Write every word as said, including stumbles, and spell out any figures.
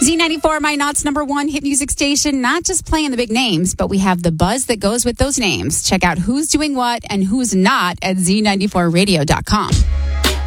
Z ninety-four, My Knott's number one hit music station, not just playing the big names, but we have the buzz that goes with those names. Check out who's doing what and who's not at Z ninety-four radio dot com.